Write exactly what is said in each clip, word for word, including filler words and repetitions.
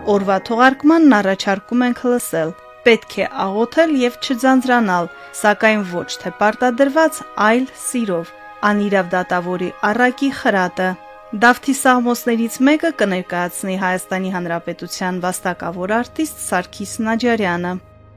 Օրվա թողարկմանն առաջարկում ենք լսել. պետք է աղոթել եւ չձանձրանալ, սակայն ոչ թե պարտադրված, այլ սիրով։ Անիրավ դատավորի առակի խրատը։ Դավթի սաղմոսներից մեկը կներկայացնի Հայաստանի Հանրապետության վաստակավոր արտիստ Սարգիս Նաջարյանը։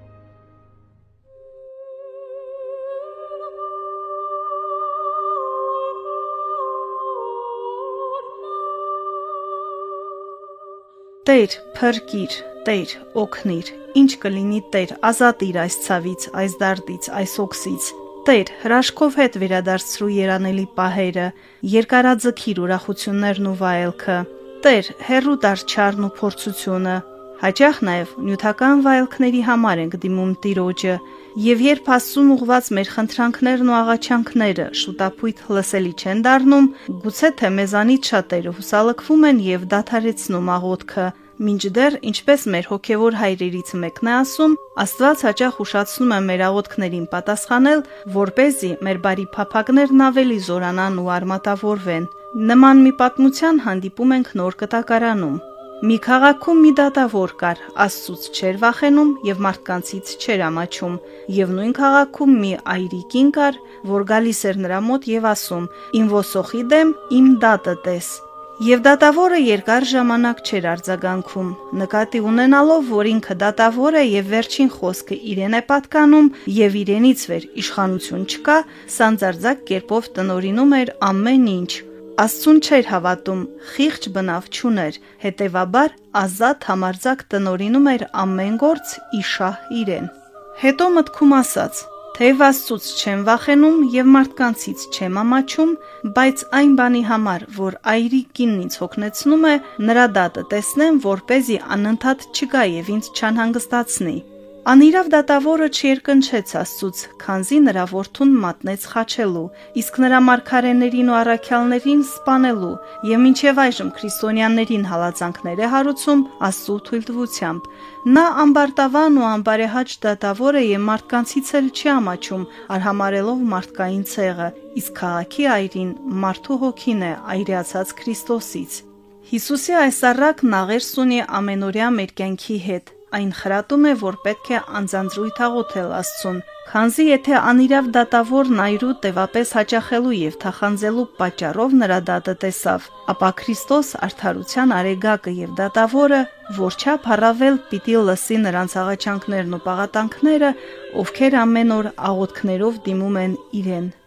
Տեր, փրկիր, Տեր, օգնիր, ինչ կլինի Տեր, ազատիր այս ցավից, այս դարդից, այս օքսից։ Տեր, հրաշքով հետ վերադարձրու երանելի պահերը, երկարաձգիր ուրախություններն ու վայելքը։ Տեր, հեռու տար չարն ու փորձությունը։ Հաճախ նաև նյութական վայելքների համար ենք դիմում Տիրոջը, եւ երբ Աստծուն ուղված մեր խնդրանքներն ու աղաչանքները շուտապույտ լսելի չեն դառնում, գուցե թե մեզանից շատերը հուսալքվում են եւ դադարեցնում աղոթքը, մինչդեռ ինչպես մեր հոգեվոր հայրերից մեկն է ասում, Աստված հաճախ ուշացնում է մեր աղոթքներին պատասխանել, որպեսզի մեր բարի փափագներն ավելի զորանան ու արմատավորվեն։ Նման մի պատմության հանդիպում ենք Նոր Կտակարանում։ Մի քաղաքում մի դատավոր կար, Աստծուց չէր վախենում եւ մարդկանցից չէր ամաչում, եւ նույն քաղաքում մի այրիկին կար, որ գալիս էր նրա մոտ եւ ասում. «Իմ ոսոխի դեմ իմ դատը տես»։ Եվ դատավորը երկար ժամանակ չէր արձագանքում, նկատի ունենալով, որ ինքը դատավոր է եւ վերջին խոսքը իրեն է պատկանում եւ իրենից վեր իշխանություն չկա, սանձարձակ կերպով տնօրինում էր ամեն ինչ։ Աստծուն չէր հավատում, խիղճ բնավ չուներ, հետևաբար ազատ համարձակ տնօրինում էր ամեն գործ իշահ իրեն։ Հետո մտքում ասաց. թեև Աստծուց չեմ վախենում եւ մարդկանցից չեմ ամաչում, բայց այն բանի համար, որ այրիկինն ինձ հոգնեցնում է, նրա դատը տեսնեմ, որպեսզի անընդհատ չգա եւ ինձ չանհանգստացնի։ Անիրավ դատավորը չերկնչեց Աստծուց, քանզի նրա որդուն մատնեց խաչելու, իսկ նրա մարգարեներին ու առաքյալներին սպանելու եւ մինչեւ այժմ քրիստոնյաներին հալածանքներ է հարուցում Աստծու թույլտվությամբ։ Նա ամբարտավան ու ամբարեհաճ դատավոր է եւ մարդկանցից էլ չի ամաչում, արհամարելով մարդկային ցեղը, իսկ քաղաքի այրին մարդու հոգին է այրացած Քրիստոսից։ Հիսուսի այս առակն աղերս ունի ամենօրյա մեր կյանքի հետ։ Այն խրատում է, որ պետք է անձանձրույթ աղոթել Աստծուն, քանզի եթե անիրավ դատավորն այրու տևապես հաճախելու եւ թախանձելու պատճառով նրա դատը տեսավ, ապա Քրիստոս արդարության արեգակը եւ դատավորը որչափ առավել պիտի լսի նրանց աղաչանքներն ու պաղատանքները, ովքեր ամեն օր աղոթքներով դիմում են իրեն։